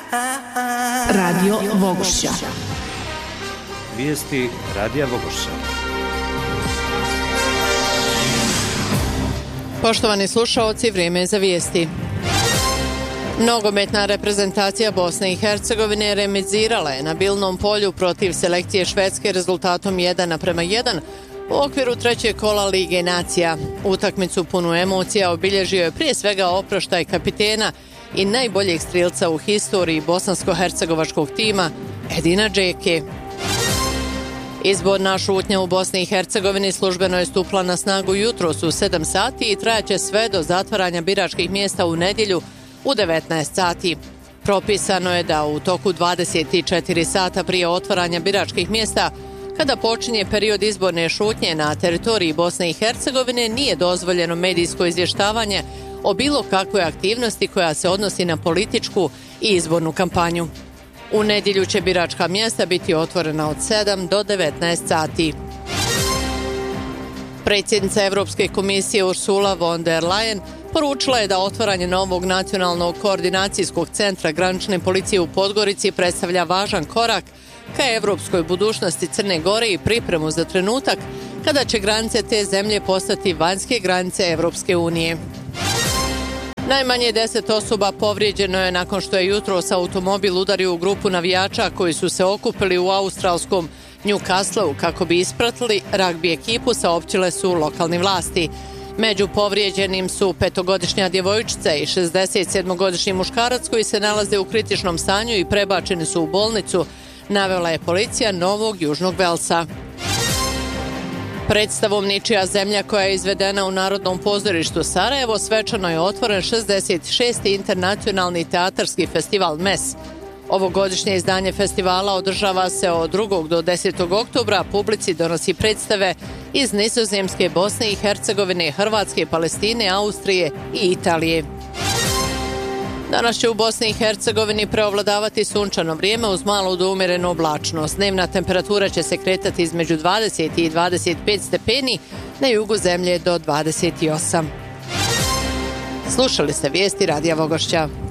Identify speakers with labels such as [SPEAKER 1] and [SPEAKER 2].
[SPEAKER 1] Radio Vogošća.
[SPEAKER 2] Vijesti Radija Vogošća.
[SPEAKER 3] Poštovani slušaoci, vrijeme je za vijesti. Nogometna reprezentacija Bosne i Hercegovine remizirala je na Bilnom polju protiv selekcije Švedske rezultatom 1:1 u okviru trećeg kola Lige nacija. Utakmicu punu emocija obilježio je prije svega oproštaj kapitena i najboljeg strilca u historiji bosansko-hercegovačkog tima Edina Džeke. Izborna šutnja u Bosni i Hercegovini službeno je stupila na snagu jutros u 7 sati i trajaće sve do zatvaranja biračkih mjesta u nedjelju u 19 sati. Propisano je da u toku 24 sata prije otvaranja biračkih mjesta, kada počinje period izborne šutnje na teritoriji Bosne i Hercegovine, nije dozvoljeno medijsko izvještavanje o bilo kakvoj aktivnosti koja se odnosi na političku i izbornu kampanju. U nedjelju će biračka mjesta biti otvorena od 7 do 19 sati. Predsjednica Europske komisije Ursula von der Leyen poručila je da otvaranje novog nacionalnog koordinacijskog centra granične policije u Podgorici predstavlja važan korak ka europskoj budućnosti Crne Gore i pripremu za trenutak kada će granice te zemlje postati vanjske granice Europske unije. Najmanje 10 osoba povrijeđeno je nakon što je jutros automobil udario u grupu navijača koji su se okupili u australskom Newcastleu kako bi ispratili ragbi ekipu, saopćile su lokalne vlasti. Među povrijeđenim su 5-godišnja djevojčica i 67-godišnji muškarac koji se nalaze u kritičnom stanju i prebačeni su u bolnicu, navela je policija Novog Južnog Velsa. Predstavom Ničija zemlja koja je izvedena u Narodnom pozorištu Sarajevo svečano je otvoren 66. internacionalni teatarski festival MES. Ovogodišnje izdanje festivala održava se od 2. do 10. oktobra, publici donosi predstave iz Nizozemske, Bosne i Hercegovine, Hrvatske, Palestine, Austrije i Italije. Danas će u Bosni i Hercegovini preovladavati sunčano vrijeme uz malu do umjerenu oblačnost. Dnevna temperatura će se kretati između 20 i 25 stepeni, na jugu zemlje do 28. Slušali ste vijesti Radija Vogošća.